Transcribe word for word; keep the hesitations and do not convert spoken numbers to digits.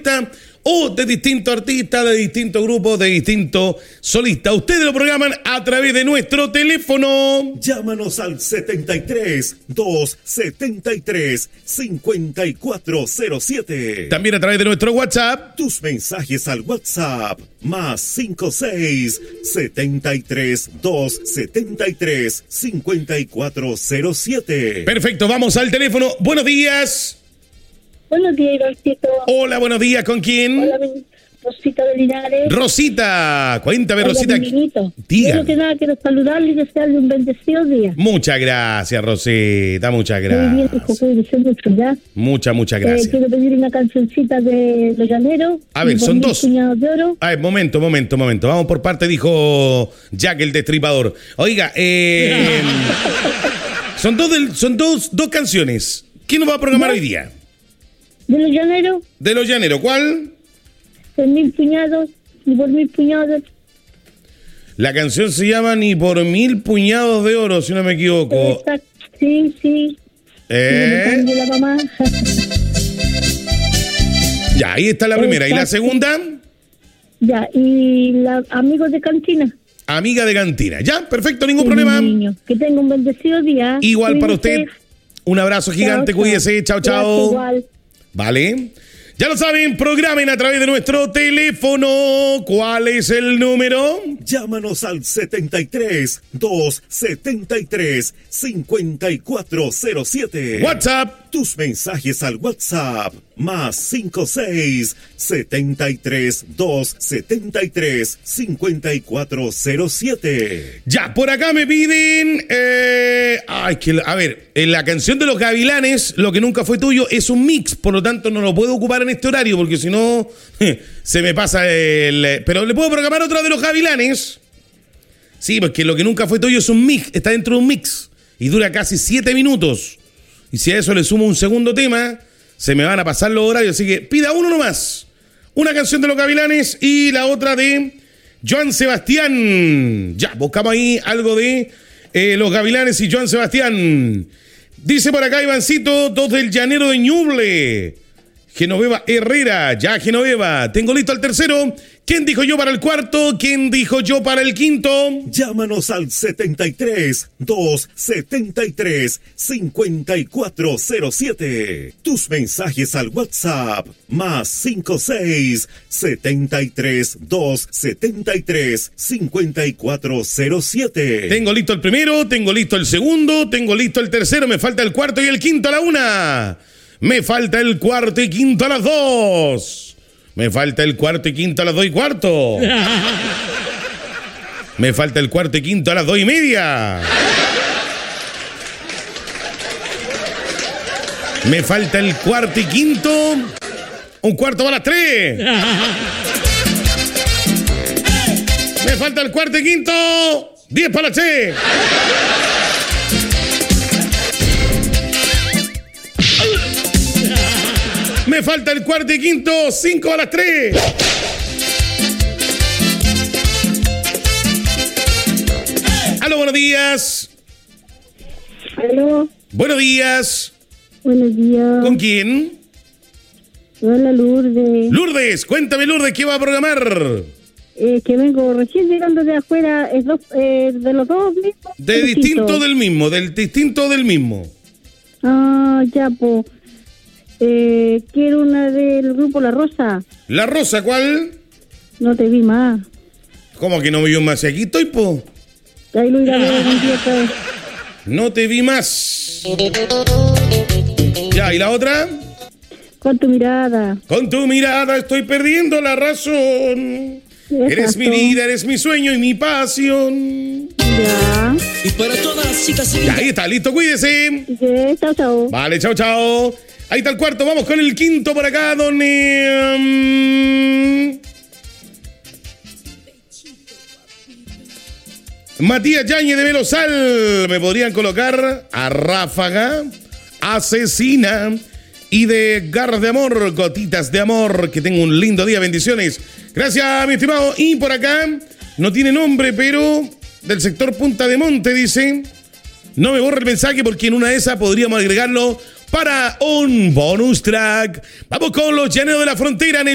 artista o de distintos artistas, de distintos grupos, de distintos solistas. Ustedes lo programan a través de nuestro teléfono. Llámanos al setenta y tres, doscientos setenta y tres, cincuenta y cuatro cero siete. También a través de nuestro WhatsApp. Tus mensajes al WhatsApp, más cincuenta y seis, setenta y tres, doscientos setenta y tres, cincuenta y cuatro cero siete. Perfecto, vamos al teléfono. Buenos días. Buenos días, Ivancito. Hola, buenos días, ¿con quién? Hola, Rosita de Linares. Rosita, cuéntame, Hola, Rosita. Diga. Primero que nada, quiero saludarle y desearle un bendecido día. Muchas gracias, Rosita, muchas gracias. Muy bien, hijo, cuídese mucho, ¿ya? Muchas, muchas gracias. Eh, quiero pedir una cancioncita de Los Llaneros. A ver, son dos. Puñados de oro. A ver, momento, momento, momento. Vamos por parte, dijo Jack el Destripador. Oiga, eh, son dos, del, son dos, dos canciones. ¿Quién nos va a programar ¿Ya? hoy día? ¿De Los Llaneros? De Los Llaneros, ¿cuál? De Mil Puñados, ni por mil puñados. La canción se llama Ni por mil puñados de oro, si no me equivoco. Exacto. Sí, sí. Eh. Y la mamá. Ya, ahí está la primera. Exacto. ¿Y la segunda? Ya, y la Amigos de Cantina. Amiga de Cantina. Ya, perfecto, ningún sí, problema. Niño. Que tenga un bendecido día. Igual Cuídese. Para usted. Un abrazo gigante, chao, cuídese. Chao, chao. Igual. Vale. Ya lo saben, programen a través de nuestro teléfono. ¿Cuál es el número? Llámanos al setenta y tres, doscientos setenta y tres, cincuenta y cuatro cero siete. WhatsApp. Tus mensajes al WhatsApp, más cincuenta y seis, setenta y tres, doscientos setenta y tres, cincuenta y cuatro cero siete. Ya, por acá me piden... Eh, ay, que, a ver, en la canción de Los Gavilanes, Lo que nunca fue tuyo, es un mix, por lo tanto no lo puedo ocupar en este horario, porque si no, se me pasa el... Pero le puedo programar otra de Los Gavilanes. Sí, porque Lo que nunca fue tuyo es un mix, está dentro de un mix, y dura casi siete minutos. Y si a eso le sumo un segundo tema, se me van a pasar los horarios. Así que pida uno nomás. Una canción de Los Gavilanes y la otra de Joan Sebastián. Ya, buscamos ahí algo de eh, Los Gavilanes y Joan Sebastián. Dice por acá Ivancito, dos del Llanero de Ñuble. Genoveva Herrera. Ya, Genoveva. Tengo listo al tercero. ¿Quién dijo yo para el cuarto? ¿Quién dijo yo para el quinto? Llámanos al setenta y tres, doscientos setenta y tres, cincuenta y cuatro cero siete. Tus mensajes al WhatsApp, más cincuenta y seis, setenta y tres, doscientos setenta y tres, cincuenta y cuatro cero siete. Tengo listo el primero, tengo listo el segundo, tengo listo el tercero, me falta el cuarto y el quinto a la una. Me falta el cuarto y quinto a las dos. Me falta el cuarto y quinto a las dos y cuarto. Me falta el cuarto y quinto a las dos y media. Me falta el cuarto y quinto. Un cuarto para las tres. Me falta el cuarto y quinto. Diez para las tres. Me falta el cuarto y quinto, cinco a las tres. Aló, buenos días. Aló. Buenos días. Buenos días. ¿Con quién? Hola, Lourdes. Lourdes, cuéntame, Lourdes, ¿qué va a programar? Eh, que vengo recién llegando de afuera, es dos, eh, de los dos mismos. De distinto del mismo, del distinto del mismo. Ah, ya, pues. Eh, quiero una del grupo La Rosa. ¿La Rosa cuál? No te vi más. ¿Cómo que no me vio más? Aquí estoy, po. Ahí lo iré a ver un día otra vez. No te vi más. Ya, ¿y la otra? Con tu mirada. Con tu mirada estoy perdiendo la razón. Exacto. Eres mi vida, eres mi sueño y mi pasión. Ya. Y para todas las chicas... Ya, ahí está, listo, cuídese. Sí, chao, chao. Vale, chao, chao. Ahí está el cuarto, vamos con el quinto por acá, don... Eh, um, Matías Yáñez de Velosal. Me podrían colocar a Ráfaga, Asesina y de Garras de Amor, Gotitas de Amor. Que tenga un lindo día, bendiciones. Gracias, mi estimado. Y por acá, no tiene nombre, pero del sector Punta de Monte, dice... No me borre el mensaje porque en una de esas podríamos agregarlo para un bonus track. Vamos con los Llaneros de la Frontera en el